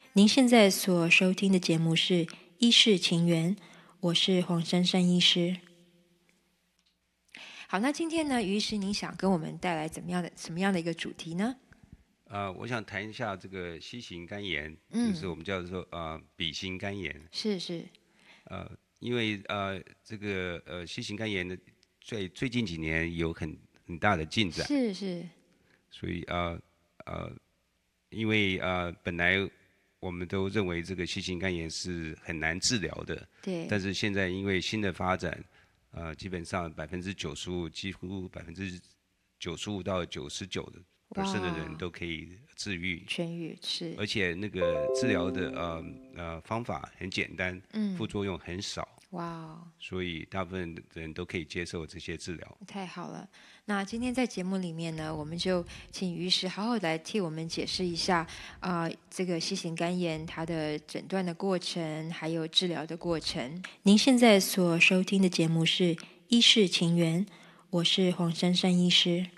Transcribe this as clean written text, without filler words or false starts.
您现在所收听的节目是《医事情缘》，我是黄珊珊医师。好，那今天呢，于医师，您想跟我们带来什么样的一个主题呢？ 我想谈一下这个 C 型肝炎，就是我们叫做B 型肝炎。 是， 因为这个C 型肝炎的最近几年有很大的进展， 是， 所以因为本来我们都认为这个 C 型肝炎是很难治疗的， 对， 但是现在因为新的发展，基本上95%，几乎95%到99%的人都可以治愈。 痊愈是， 而且那个治疗的方法很简单，副作用很少， 哇， 所以大部分的人都可以接受这些治疗。 太好了。那今天在节目里面呢，我们就请于医师好好来替我们解释一下这个 C 型肝炎它的诊断的过程，还有治疗的过程。您现在所收听的节目是《医事情缘》，我是黄珊珊医师。